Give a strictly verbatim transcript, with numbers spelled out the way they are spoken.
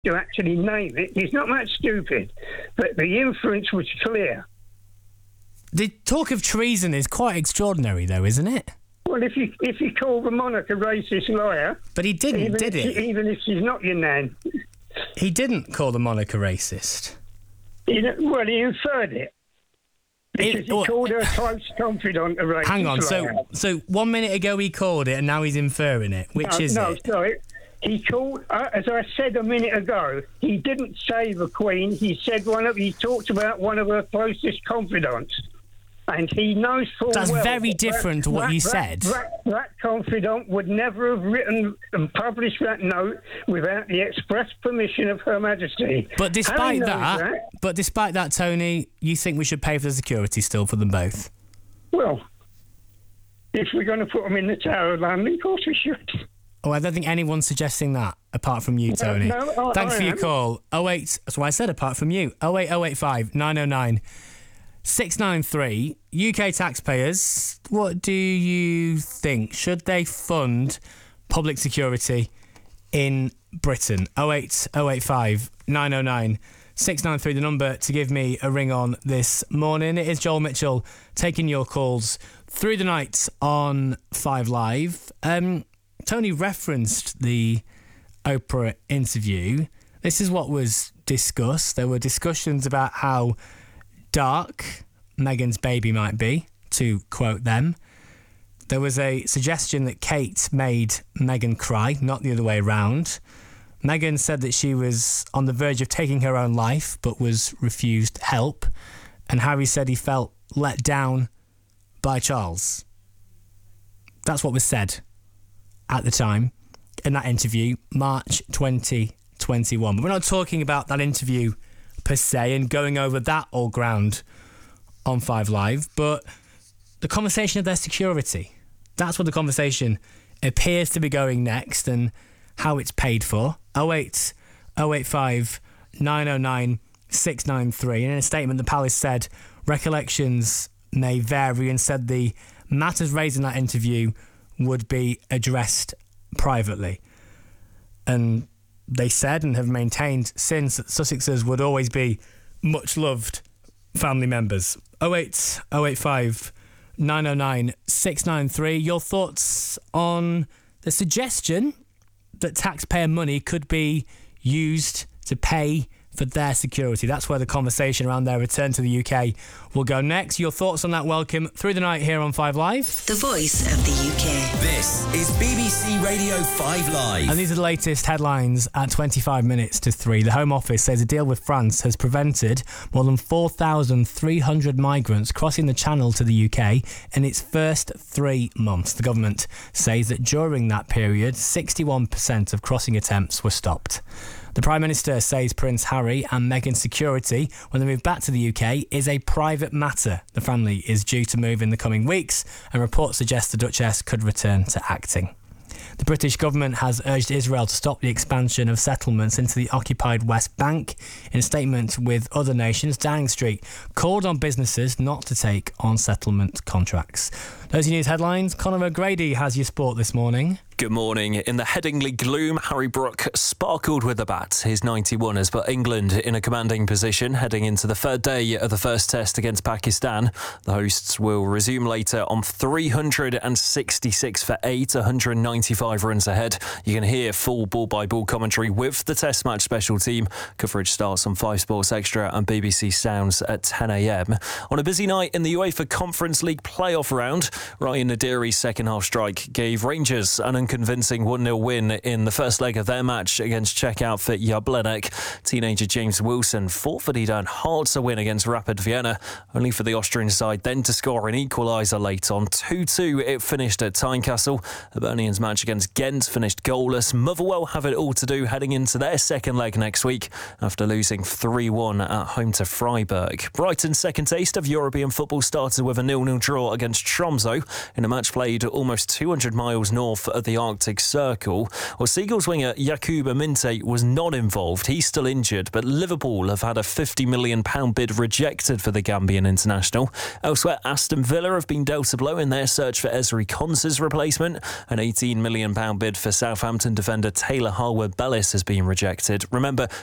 to actually name it. He's not that stupid, but the inference was clear. The talk of treason is quite extraordinary, though, isn't it? Well, if you if you call the monarch a racist liar... But he didn't, even did if, he? Even if she's not your nan. He didn't call the monarch a racist. He, well, he inferred it. Because It- he oh, called her close confidant a racist Hang on, liar. so so one minute ago he called it and now he's inferring it. Which no, is no, it? sorry. He called, uh, as I said a minute ago, he didn't say the Queen. He said one of, he talked about one of her closest confidants. And he knows full That's well... very that different to what that, you that, said. That, that confidant would never have written and published that note without the express permission of Her Majesty. But despite Harry knows that, that, but despite that, Tony, you think we should pay for the security still for them both? well, if we're going to put them in the Tower of London, of course we should. Oh, I don't think anyone's suggesting that, apart from you, Tony. no, I- Thanks I for your am. call. Oh eight, that's what I said, apart from you. oh eight oh eight five nine oh nine six nine three. U K taxpayers, what do you think? Should they fund public security in Britain? oh eight oh eight five nine oh nine six nine three, the number to give me a ring on this morning. It is Joel Mitchell taking your calls through the night on Five Live. Um, Tony referenced the Oprah interview. This is what was discussed. There were discussions about how dark Meghan's baby might be, to quote them. There was a suggestion that Kate made Meghan cry, not the other way around. Meghan said that she was on the verge of taking her own life, but was refused help. And Harry said he felt let down by Charles. That's what was said at the time in that interview, March twenty twenty-one. But we're not talking about that interview per se and going over that old ground on Five Live, but the conversation of their security. That's what the conversation appears to be going next, and how it's paid for. oh eight oh eight five nine oh nine six nine three. And in a statement, the palace said recollections may vary and said the matters raised in that interview would be addressed privately. And they said and have maintained since that Sussexes would always be much loved family members. oh eight oh eight five nine oh nine six nine three. Your thoughts on the suggestion that taxpayer money could be used to pay for their security. That's where the conversation around their return to the U K will go next. Your thoughts on that, welcome through the night here on Five Live. The voice of the U K. This is B B C Radio Five Live. And these are the latest headlines at twenty-five minutes to three. The Home Office says a deal with France has prevented more than four thousand three hundred migrants crossing the Channel to the U K in its first three months. The government says that during that period, sixty-one percent of crossing attempts were stopped. The Prime Minister says Prince Harry and Meghan's security when they move back to the U K is a private matter. The family is due to move in the coming weeks, and reports suggest the Duchess could return to acting. The British government has urged Israel to stop the expansion of settlements into the occupied West Bank. In a statement with other nations, Downing Street called on businesses not to take on settlement contracts. Those are your news headlines. Conor O'Grady has your sport this morning. Good morning. In the Headingley gloom, Harry Brook sparkled with the bat. His ninety-one has put England in a commanding position heading into the third day of the first test against Pakistan. The hosts will resume later on three hundred sixty-six for eight, one hundred ninety-five runs ahead. You can hear full ball-by-ball commentary with the test match special team. Coverage starts on Five Sports Extra and B B C Sounds at ten a.m. On a busy night in the UEFA Conference League playoff round, Ryan Nadiri's second-half strike gave Rangers an unconvincing one nil win in the first leg of their match against Czech outfit Jablanek. Teenager James Wilson fought that he'd earned hard to win against Rapid Vienna, only for the Austrian side then to score an equaliser late on. two two it finished at Tynecastle. Hibernian's match against Ghent finished goalless. Motherwell have it all to do heading into their second leg next week after losing three one at home to Freiburg. Brighton's second taste of European football started with a nil nil draw against Tromsø in a match played almost two hundred miles north of the Arctic Circle. Well, Seagulls winger Yakuba Minte was not involved. He's still injured, but Liverpool have had a fifty million pounds bid rejected for the Gambian international. Elsewhere, Aston Villa have been dealt a blow in their search for Ezri Konsa's replacement. An eighteen million pounds bid for Southampton defender Taylor Harwood-Bellis has been rejected. Remember,